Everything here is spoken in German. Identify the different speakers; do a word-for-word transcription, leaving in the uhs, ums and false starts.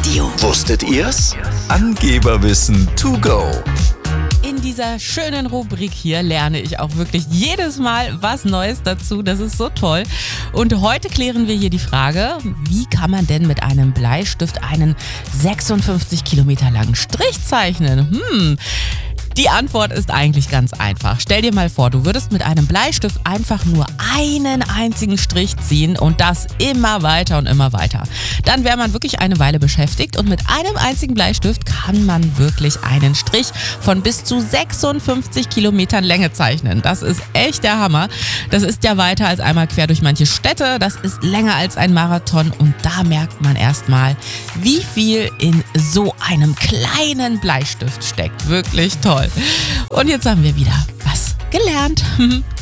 Speaker 1: Radio.
Speaker 2: Wusstet ihr's? Angeberwissen to go.
Speaker 3: In dieser schönen Rubrik hier lerne ich auch wirklich jedes Mal was Neues dazu. Das ist so toll. Und heute klären wir hier die Frage, wie kann man denn mit einem Bleistift einen sechsundfünfzig Kilometer langen Strich zeichnen? Hm... Die Antwort ist eigentlich ganz einfach. Stell dir mal vor, du würdest mit einem Bleistift einfach nur einen einzigen Strich ziehen und das immer weiter und immer weiter. Dann wäre man wirklich eine Weile beschäftigt und mit einem einzigen Bleistift kann man wirklich einen Strich von bis zu sechsundfünfzig Kilometern Länge zeichnen. Das ist echt der Hammer. Das ist ja weiter als einmal quer durch manche Städte. Das ist länger als ein Marathon und da merkt man erstmal, wie viel in so einem kleinen Bleistift steckt. Wirklich toll. Und jetzt haben wir wieder was gelernt.